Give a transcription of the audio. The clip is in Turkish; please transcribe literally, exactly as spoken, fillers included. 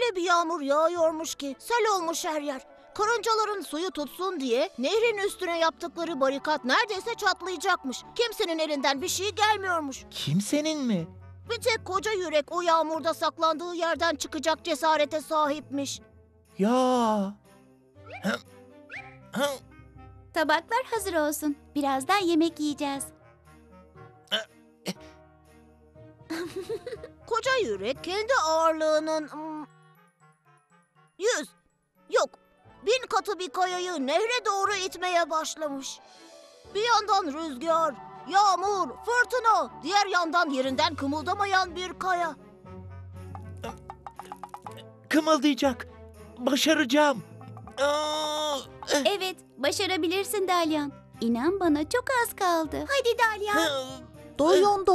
Öyle bir yağmur yağıyormuş ki sel olmuş her yer. Karıncaların suyu tutsun diye nehrin üstüne yaptıkları barikat neredeyse çatlayacakmış. Kimsenin elinden bir şey gelmiyormuş. Kimsenin mi? Bir tek koca yürek o yağmurda saklandığı yerden çıkacak cesarete sahipmiş. Ya. Hım, hım. Tabaklar hazır olsun. Birazdan yemek yiyeceğiz. Koca yürek kendi ağırlığının hmm, yüz, yok bin katı bir kayayı nehre doğru itmeye başlamış. Bir yandan rüzgar, yağmur, fırtına, diğer yandan yerinden kımıldamayan bir kaya. Kımıldayacak. Başaracağım. Aa, eh, Evet, başarabilirsin Dalyan. İnan bana çok az kaldı. Hadi Dalyan. hı. Dayan